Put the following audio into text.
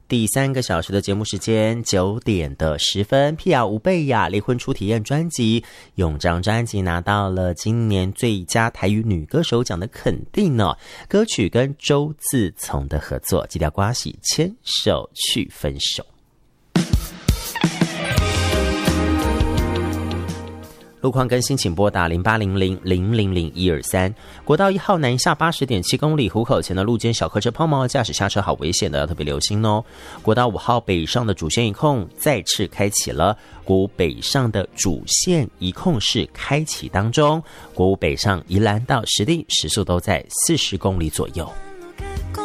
第3个小时的节目时间9点的10分，皮亚吴贝雅离婚初体验专辑，用这张专辑拿到了今年最佳台语女歌手奖的肯定呢。歌曲跟周自从的合作，记得刮洗牵手去分手。路况更新请拨打0800000123。国道1号南下80.7公里，湖口前的路肩小客车抛锚，驾驶下车好危险的，要特别留心哦。国道5号北上的主线一控再次开启了，国五北上的主线一控是开启当中，国五北上宜兰到石碇时速都在40公里左右。